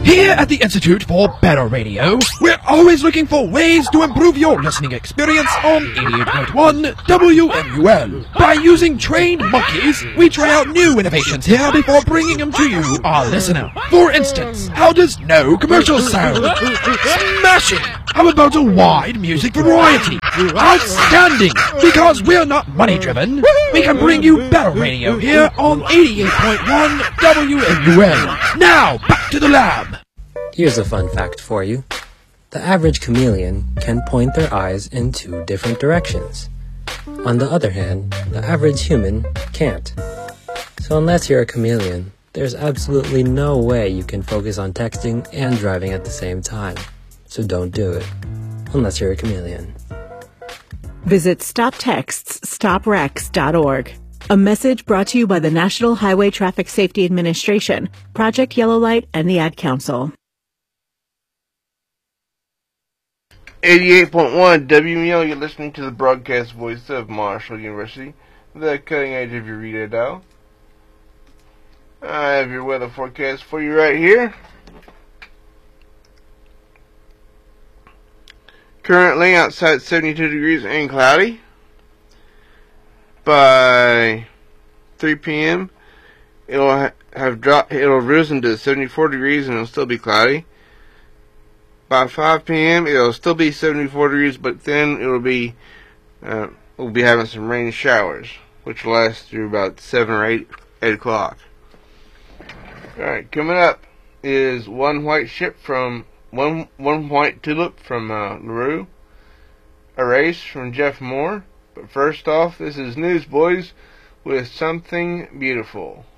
Here at the Institute for Better Radio, we're always looking for ways to improve your listening experience on 88.1 WMUL. By using trained monkeys, we try out new innovations here before bringing them to you, our listener. For instance, how does no commercials sound? Smashing! How about a wide music variety? Outstanding! Because we're not money-driven, we can bring you better radio here on 88.1 WMUL. Now, back to the lab. Here's a fun fact for you. The average chameleon can point their eyes in 2 different directions. On the other hand, the average human can't. So unless you're a chameleon, there's absolutely no way you can focus on texting and driving at the same time. So don't do it, unless you're a chameleon. Visit StopTextsStopWrecks.org. A message brought to you by the National Highway Traffic Safety Administration, Project Yellow Light, and the Ad Council. 88.1 WMUL, you're listening to the broadcast voice of Marshall University, the cutting edge of your radio dial. I have your weather forecast for you right here. Currently outside 72 degrees and cloudy. By 3 p.m. it'll it'll risen to 74 degrees and it'll still be cloudy. By 5 p.m. it'll still be 74 degrees, but then we'll be having some rain showers, which will last through about 7 or 8 o'clock. Alright, coming up is one white tulip from LaRue, a race from Jeff Moore. But first off, this is Newsboys with Something Beautiful.